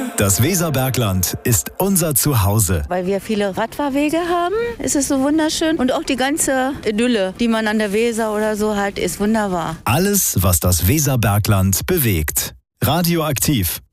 Das Weserbergland ist unser Zuhause. Weil wir viele Radfahrwege haben, ist es so wunderschön. Und auch die ganze Idylle, die man an der Weser oder so hat, ist wunderbar. Alles, was das Weserbergland bewegt. Radioaktiv.